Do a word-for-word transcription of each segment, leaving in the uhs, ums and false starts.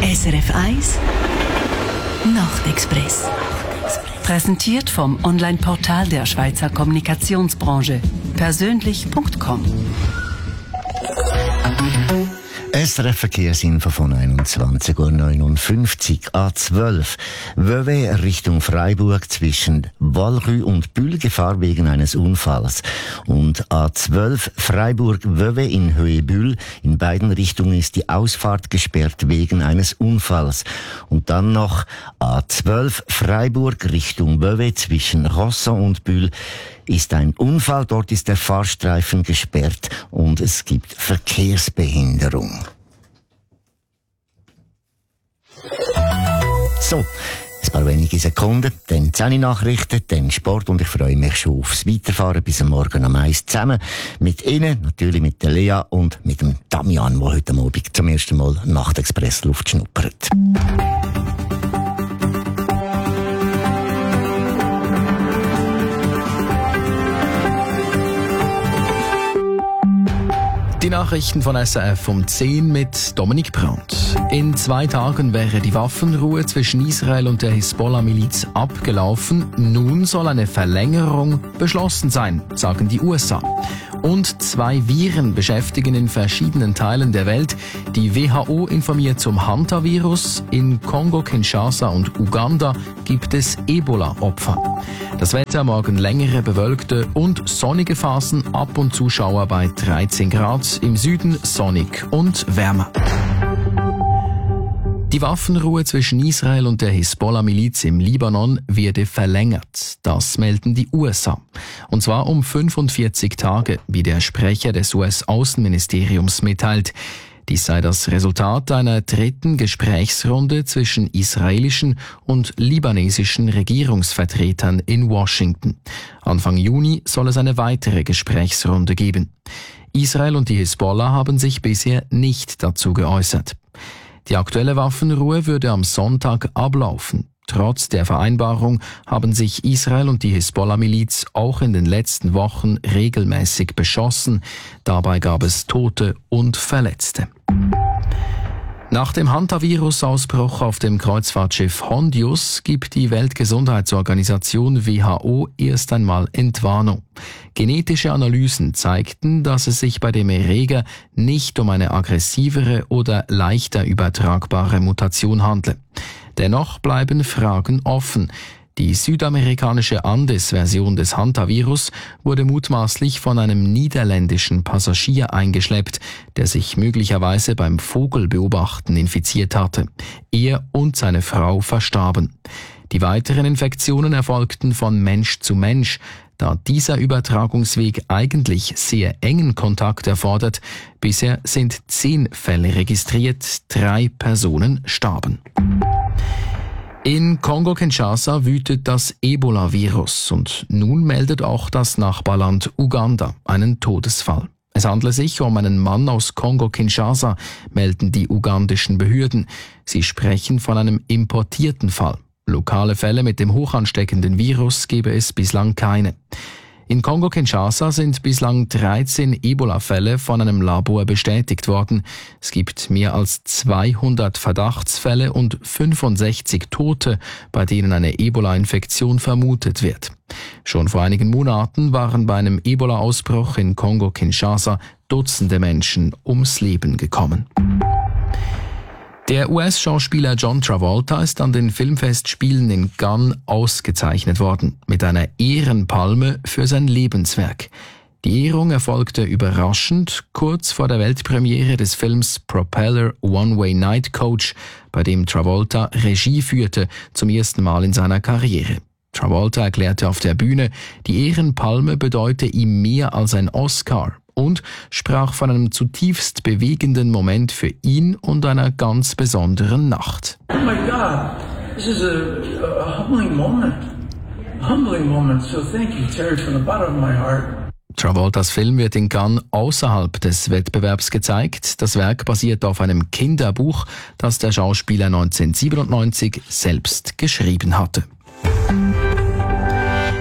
S R F eins Nachtexpress. Präsentiert vom Online-Portal der Schweizer Kommunikationsbranche. Persönlich Punkt com. S R F-Verkehrsinfo von einundzwanzig Uhr neunundfünfzig, A zwölf. Vevey Richtung Freiburg zwischen Valrue und Bulle, Gefahr wegen eines Unfalls. Und A zwölf Freiburg-Vevey in Höhe Bulle. In beiden Richtungen ist die Ausfahrt gesperrt wegen eines Unfalls. Und dann noch A zwölf Freiburg Richtung Vevey zwischen Rosson und Bulle. Ist ein Unfall, dort ist der Fahrstreifen gesperrt und es gibt Verkehrsbehinderung. So, ein paar wenige Sekunden, dann zehn Nachrichten, dann Sport und ich freue mich schon aufs Weiterfahren bis am Morgen am eins zusammen mit Ihnen, natürlich mit der Lea und mit dem Damian, der heute Abend zum ersten Mal Nachtexpress-Luft schnuppert. Die Nachrichten von S R F um zehn mit Dominik Brandt. In zwei Tagen wäre die Waffenruhe zwischen Israel und der Hisbollah-Miliz abgelaufen. Nun soll eine Verlängerung beschlossen sein, sagen die U S A. Und zwei Viren beschäftigen in verschiedenen Teilen der Welt. Die W H O informiert zum Hantavirus. In Kongo, Kinshasa und Uganda gibt es Ebola-Opfer. Das Wetter morgen längere, bewölkte und sonnige Phasen, ab und zu Schauer bei dreizehn Grad, im Süden sonnig und wärmer. Die Waffenruhe zwischen Israel und der Hisbollah-Miliz im Libanon werde verlängert. Das melden die U S A. Und zwar um fünfundvierzig Tage, wie der Sprecher des U S-Außenministeriums mitteilt. Dies sei das Resultat einer dritten Gesprächsrunde zwischen israelischen und libanesischen Regierungsvertretern in Washington. Anfang Juni soll es eine weitere Gesprächsrunde geben. Israel und die Hisbollah haben sich bisher nicht dazu geäußert. Die aktuelle Waffenruhe würde am Sonntag ablaufen. Trotz der Vereinbarung haben sich Israel und die Hisbollah-Miliz auch in den letzten Wochen regelmäßig beschossen. Dabei gab es Tote und Verletzte. Nach dem Hantavirus-Ausbruch auf dem Kreuzfahrtschiff Hondius gibt die Weltgesundheitsorganisation W H O erst einmal Entwarnung. Genetische Analysen zeigten, dass es sich bei dem Erreger nicht um eine aggressivere oder leichter übertragbare Mutation handle. Dennoch bleiben Fragen offen. Die südamerikanische Andes-Version des Hantavirus wurde mutmaßlich von einem niederländischen Passagier eingeschleppt, der sich möglicherweise beim Vogelbeobachten infiziert hatte. Er und seine Frau verstarben. Die weiteren Infektionen erfolgten von Mensch zu Mensch. Da dieser Übertragungsweg eigentlich sehr engen Kontakt erfordert, bisher sind zehn Fälle registriert, drei Personen starben. In Kongo-Kinshasa wütet das Ebola-Virus und nun meldet auch das Nachbarland Uganda einen Todesfall. Es handle sich um einen Mann aus Kongo-Kinshasa, melden die ugandischen Behörden. Sie sprechen von einem importierten Fall. Lokale Fälle mit dem hochansteckenden Virus gebe es bislang keine. In Kongo-Kinshasa sind bislang dreizehn Ebola-Fälle von einem Labor bestätigt worden. Es gibt mehr als zweihundert Verdachtsfälle und fünfundsechzig Tote, bei denen eine Ebola-Infektion vermutet wird. Schon vor einigen Monaten waren bei einem Ebola-Ausbruch in Kongo-Kinshasa Dutzende Menschen ums Leben gekommen. Der U S-Schauspieler John Travolta ist an den Filmfestspielen in Cannes ausgezeichnet worden, mit einer Ehrenpalme für sein Lebenswerk. Die Ehrung erfolgte überraschend kurz vor der Weltpremiere des Films Propeller One-Way Night Coach, bei dem Travolta Regie führte, zum ersten Mal in seiner Karriere. Travolta erklärte auf der Bühne, die Ehrenpalme bedeute ihm mehr als ein Oscar und sprach von einem zutiefst bewegenden Moment für ihn und einer ganz besonderen Nacht. Oh my God, this is a, a humbling moment. A humbling moment. So thank you, Terry, from the bottom of my heart. Travoltas Film wird in Cannes außerhalb des Wettbewerbs gezeigt. Das Werk basiert auf einem Kinderbuch, das der Schauspieler neunzehnhundertsiebenundneunzig selbst geschrieben hatte.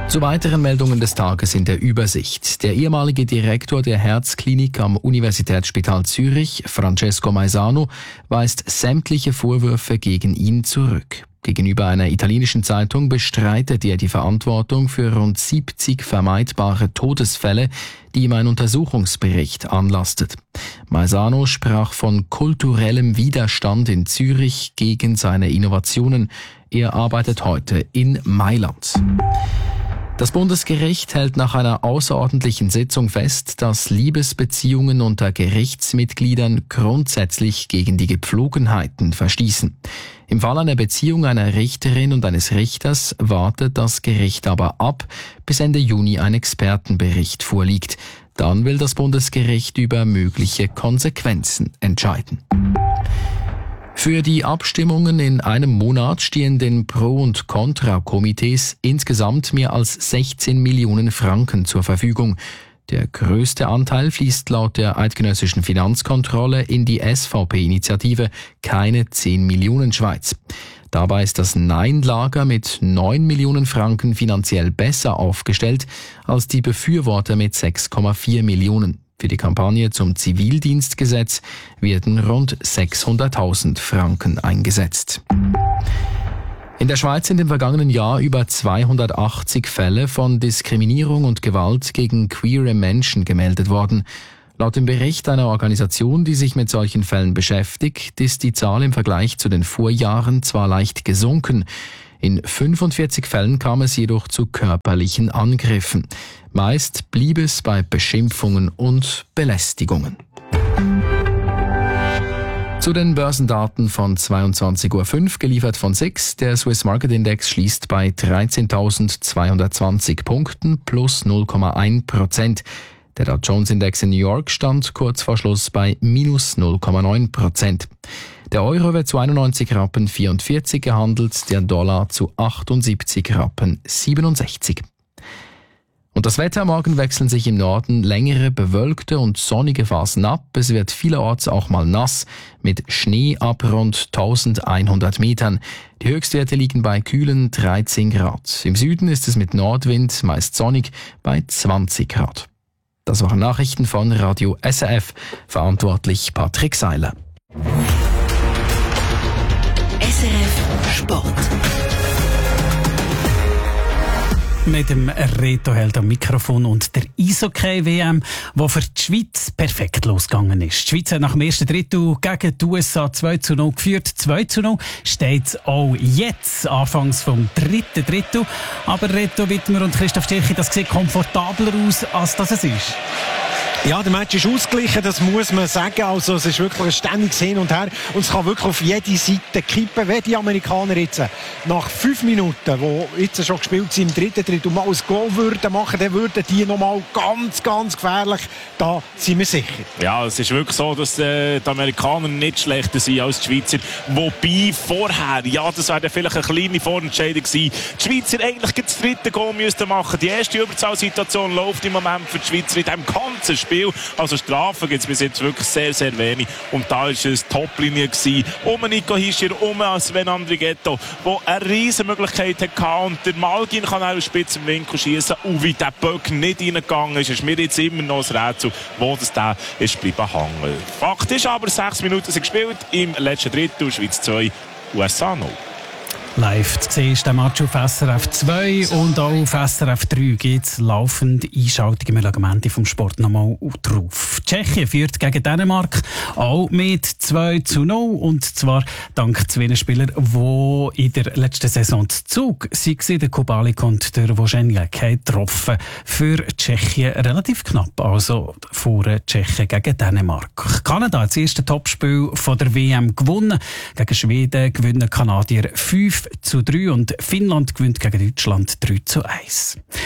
Zu weiteren Meldungen des Tages in der Übersicht. Der ehemalige Direktor der Herzklinik am Universitätsspital Zürich, Francesco Maisano, weist sämtliche Vorwürfe gegen ihn zurück. Gegenüber einer italienischen Zeitung bestreitet er die Verantwortung für rund siebzig vermeidbare Todesfälle, die ihm ein Untersuchungsbericht anlastet. Maisano sprach von kulturellem Widerstand in Zürich gegen seine Innovationen. Er arbeitet heute in Mailand. Das Bundesgericht hält nach einer außerordentlichen Sitzung fest, dass Liebesbeziehungen unter Gerichtsmitgliedern grundsätzlich gegen die Gepflogenheiten verstießen. Im Fall einer Beziehung einer Richterin und eines Richters wartet das Gericht aber ab, bis Ende Juni ein Expertenbericht vorliegt. Dann will das Bundesgericht über mögliche Konsequenzen entscheiden. Für die Abstimmungen in einem Monat stehen den Pro- und Kontra-Komitees insgesamt mehr als sechzehn Millionen Franken zur Verfügung. Der größte Anteil fließt laut der eidgenössischen Finanzkontrolle in die S V P-Initiative Keine zehn Millionen Schweiz. Dabei ist das Nein-Lager mit neun Millionen Franken finanziell besser aufgestellt als die Befürworter mit sechs Komma vier Millionen. Für die Kampagne zum Zivildienstgesetz werden rund sechshunderttausend Franken eingesetzt. In der Schweiz sind im vergangenen Jahr über zweihundertachtzig Fälle von Diskriminierung und Gewalt gegen queere Menschen gemeldet worden. Laut dem Bericht einer Organisation, die sich mit solchen Fällen beschäftigt, ist die Zahl im Vergleich zu den Vorjahren zwar leicht gesunken. In fünfundvierzig Fällen kam es jedoch zu körperlichen Angriffen. Meist blieb es bei Beschimpfungen und Belästigungen. Zu den Börsendaten von zweiundzwanzig Uhr fünf, geliefert von S I X. Der Swiss Market Index schließt bei dreizehntausendzweihundertzwanzig Punkten plus null Komma eins Prozent. Der Dow Jones Index in New York stand kurz vor Schluss bei minus null Komma neun Prozent. Der Euro wird zu einundneunzig Rappen vierundvierzig gehandelt, der Dollar zu achtundsiebzig Rappen siebenundsechzig. Und das Wetter: Morgen wechseln sich im Norden längere bewölkte und sonnige Phasen ab. Es wird vielerorts auch mal nass, mit Schnee ab rund eintausendeinhundert Metern. Die Höchstwerte liegen bei kühlen dreizehn Grad. Im Süden ist es mit Nordwind meist sonnig bei zwanzig Grad. Das waren Nachrichten von Radio S R F, verantwortlich Patrick Seiler. S R F Sport. Mit dem Reto Held am Mikrofon und der Eishockey-W M, die für die Schweiz perfekt losgegangen ist. Die Schweiz hat nach dem ersten Drittel gegen die U S A zwei zu null geführt. zwei zu null steht es auch jetzt, anfangs vom dritten Drittel. Aber Reto Wittmer und Christoph Stirchi, das sieht komfortabler aus, als das es ist. Ja, der Match ist ausgeglichen, das muss man sagen. Also, es ist wirklich ein ständiges Hin und Her. Und es kann wirklich auf jede Seite kippen. Wenn die Amerikaner jetzt nach fünf Minuten, die jetzt schon gespielt sind, im dritten Drittel mal ein Goal würden machen, dann würden die nochmal ganz, ganz gefährlich. Da sind wir sicher. Ja, es ist wirklich so, dass äh, die Amerikaner nicht schlechter sind als die Schweizer. Wobei vorher, ja, das wäre vielleicht eine kleine Vorentscheidung gewesen. Die Schweizer eigentlich das dritte Goal müssten machen. Die erste Überzahlsituation läuft im Moment für die Schweizer in diesem ganzen Spiel. Also Strafen gibt es bis jetzt wirklich sehr, sehr wenig. Und da war es eine Top-Linie gewesen. Um Nico Hischier, um Sven Andrighetto, der eine riesen Möglichkeit hatte. Und der Malgin kann auch aus spitzen Winkel schießen. Und wie der Böck nicht reingegangen ist, ist mir jetzt immer noch ein Rätsel, wo das da ist bleiben hängen. Fakt ist aber, sechs Minuten sind gespielt im letzten Drittel. Schweiz zwei, U S A null. Live zu sehen ist der Match auf S R F zwei und auch auf S R F drei gibt es laufende Einschaltungen. Wir schauen am Ende vom Sport nochmal drauf. Tschechien führt gegen Dänemark auch mit zwei zu null und zwar dank zwei Spielern, die in der letzten Saison zu Zug waren. Der Kubalik und der Woženjak haben getroffen. Für Tschechien relativ knapp, also vor Tschechien gegen Dänemark. Kanada hat das erste Topspiel von der W M gewonnen. Gegen Schweden gewinnen Kanadier fünf zu drei und Finnland gewinnt gegen Deutschland drei zu eins.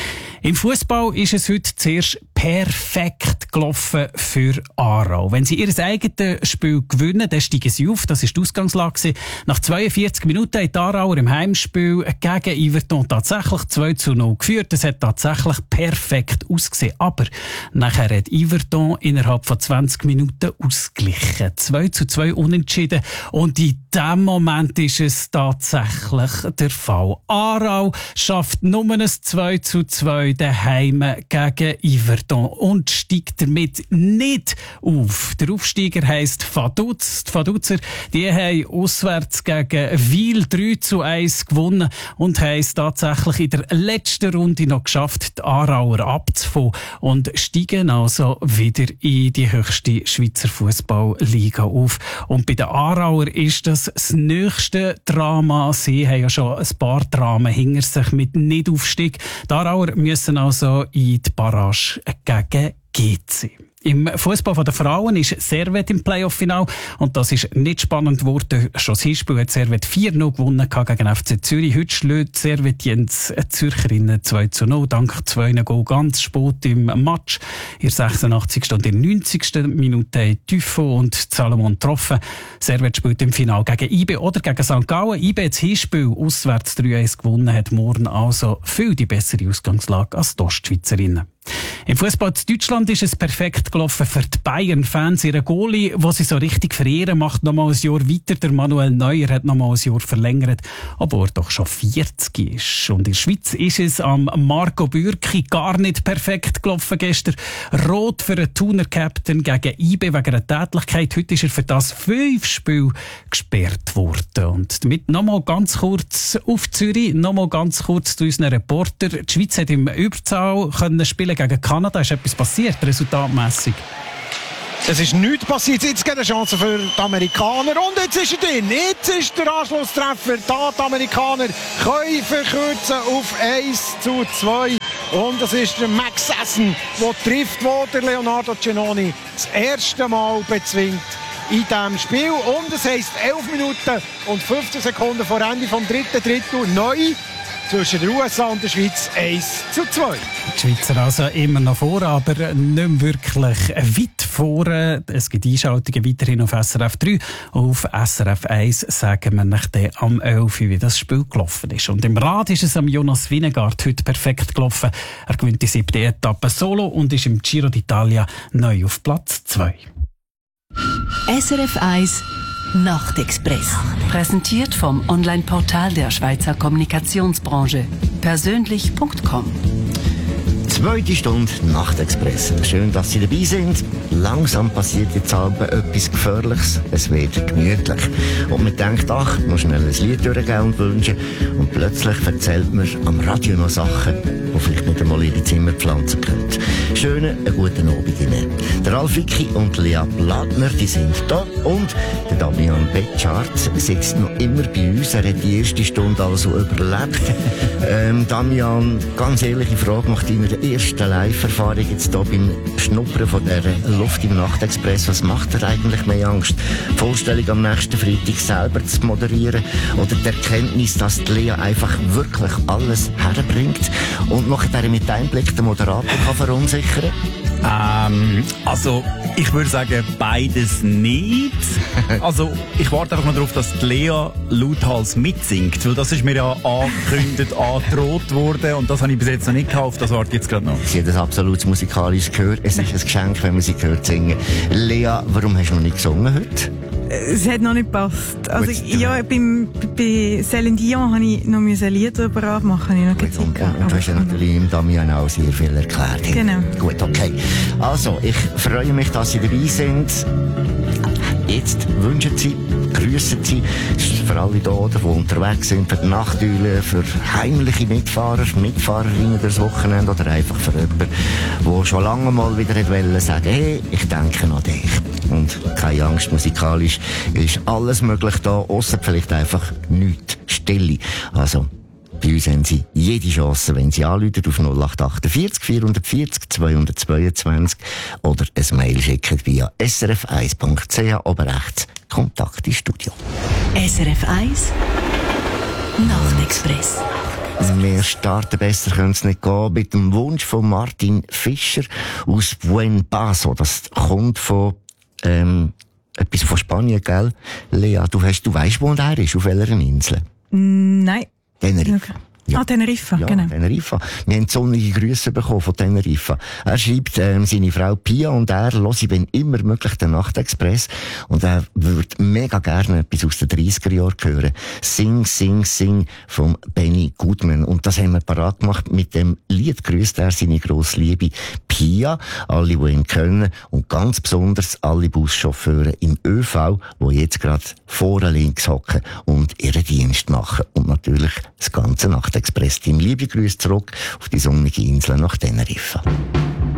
Im Fußball ist es heute zuerst perfekt gelaufen für Aarau. Wenn sie ihr eigenes Spiel gewinnen, dann steigen sie auf. Das war die Ausgangslage. Nach zweiundvierzig Minuten hat Aarauer im Heimspiel gegen Yverton tatsächlich zwei zu null geführt. Es hat tatsächlich perfekt ausgesehen. Aber nachher hat Yverton innerhalb von zwanzig Minuten ausgeglichen. zwei zu zwei unentschieden. Und in diesem Moment ist es tatsächlich der Fall. Aarau schafft nur ein zwei zu zwei daheim gegen Yverton und steigt damit nicht auf. Der Aufsteiger heisst Vaduz. Die Vaduzer, die haben auswärts gegen Wil drei zu eins gewonnen und haben es tatsächlich in der letzten Runde noch geschafft, die Aarauer abzufangen und steigen also wieder in die höchste Schweizer Fußballliga auf. Und bei den Aarauer ist das das nächste Drama. Sie haben ja schon ein paar Dramen hinter sich mit Nicht-Aufstieg. Die Aarauer müssen also in die Barrage gegen G C. Im Fußball der Frauen ist Servet im Playoff-Final und das ist nicht spannend geworden. Schon das Hinspiel hat Servet vier null gewonnen gegen F C Zürich. Heute schlägt Servet Jens Zürcherinnen zwei zu null dank zwei Goal ganz spät im Match. In der sechsundachtzigsten und in der neunzigsten Minute haben Typho und Salomon getroffen. Servet spielt im Final gegen I B oder gegen Sankt Gallen. I B hat das Hinspiel auswärts drei eins gewonnen, hat morgen also viel die bessere Ausgangslage als die Ostschweizerinnen. Im Fußball in Deutschland ist es perfekt gelaufen für die Bayern-Fans. Ihre Goalie, die sie so richtig verehren, macht noch mal ein Jahr weiter. Der Manuel Neuer hat noch mal ein Jahr verlängert, obwohl er doch schon vierzig ist. Und in der Schweiz ist es am Marco Bürki gar nicht perfekt gelaufen gestern. Rot für den Thuner-Captain gegen I B wegen einer Tätlichkeit. Heute ist er für das fünf Spiel gesperrt worden. Und damit noch mal ganz kurz auf Zürich, noch mal ganz kurz zu unseren Reporter. Die Schweiz hat im Überzahl können spielen gegen Kanada. Ist etwas passiert, resultatmässig? Es ist nichts passiert. Jetzt gibt es eine Chance für die Amerikaner. Und jetzt ist er drin. Jetzt ist der Anschlusstreffer. Da die Amerikaner können verkürzen auf eins zu zwei. Und das ist der Max Essen, der trifft, wo der Leonardo Giannoni das erste Mal bezwingt in diesem Spiel. Und es heisst elf Minuten und fünfzehn Sekunden vor Ende vom dritten Drittel neu. Zwischen den U S A und der Schweiz eins zu zwei. Die Schweizer also immer noch vor, aber nicht mehr wirklich weit vor. Es gibt Einschaltungen weiterhin auf S R F drei. Auf S R F eins sagen wir nach dem am elf wie das Spiel gelaufen ist. Und im Rad ist es am Jonas Vingegaard heute perfekt gelaufen. Er gewinnt die siebte Etappe solo und ist im Giro d'Italia neu auf Platz zwei. S R F eins Nachtexpress. Präsentiert vom Online-Portal der Schweizer Kommunikationsbranche. Persönlich punkt com. Zweite Stunde Nachtexpress. Schön, dass Sie dabei sind. Langsam passiert jetzt aber etwas Gefährliches. Es wird gemütlich. Und man denkt, ach, noch schnell ein Lied durchgeben und wünschen. Und plötzlich erzählt man am Radio noch Sachen, die vielleicht nicht einmal in die Zimmer pflanzen können. Schönen, einen guten Abend Ihnen. Der Ralf Wicki und Lea Blattner, die sind da. Und der Damian Betschart sitzt noch immer bei uns. Er hat die erste Stunde also überlebt. ähm, Damian, ganz ehrliche Frage, nach deiner ersten Live-Erfahrung jetzt hier beim Schnuppern von der Luft im Nachtexpress. Was macht dir eigentlich mehr Angst? Die Vorstellung am nächsten Freitag selber zu moderieren oder die Erkenntnis, dass die Lea einfach wirklich alles herbringt und nachher mit einem Blick den Moderator kann verunsichern? Ähm, also, ich würde sagen, beides nicht. Also, ich warte einfach mal darauf, dass die Lea lauthals mitsingt, weil das ist mir ja angekündigt, angedroht worden und das habe ich bis jetzt noch nicht gekauft, das warte ich jetzt gerade noch. Sie hat ein absolutes musikalisches Gehör. Es ist ein Geschenk, wenn man sie hört singen. Lea, warum hast du noch nicht gesungen heute? Es hat noch nicht gepasst. Also, ja, beim, bei Céline Dion habe ich noch ein Lied parat machen, ich noch keine Zeit gehabt. Und du hast ja natürlich im Damian auch sehr viel erklärt. Genau. Gut, okay. Also, ich freue mich, dass Sie dabei sind. Jetzt wünschen Sie, grüßen Sie, für alle da, die unterwegs sind, für die Nachteulen, für heimliche Mitfahrer, Mitfahrerinnen das Wochenende oder einfach für jemanden, der schon lange mal wieder wollte sagen, hey, ich denke an dich. Und keine Angst, musikalisch ist alles möglich da, ausser vielleicht einfach nichts, Stille. Also, bei uns haben Sie jede Chance, wenn Sie anrufen auf null acht vierundachtzig vierhundertvierzig zweihundertzweiundzwanzig oder ein Mail schicken via s r f eins punkt c h oben rechts Kontakt ins Studio. S R F eins Nachtexpress. Wir starten besser, können es nicht gehen, mit dem Wunsch von Martin Fischer aus Buen Paso. Das kommt von, ähm, etwas von Spanien, gell? Lea, du, hast, du weißt, wo er ist, auf welcher Insel? Nein. Tenerife. Okay. Ja. Ah, Teneriffa, ja, genau. Teneriffa. Wir haben sonnige Grüße bekommen von Teneriffa. Er schreibt, ähm, seine Frau Pia und er höre, wenn immer möglich, den Nachtexpress. Und er würde mega gerne etwas aus den dreissiger Jahren hören. Sing, Sing, Sing vom Benny Goodman. Und das haben wir parat gemacht. Mit dem Lied grüßt er seine grosse Liebe Pia, alle, die ihn kennen. Und ganz besonders alle Buschauffeure im ÖV, die jetzt gerade vorne links hocken und ihren Dienst machen. Und natürlich das ganze Nacht Express-Team. Liebe Grüße zurück auf die sonnige Insel nach Teneriffa.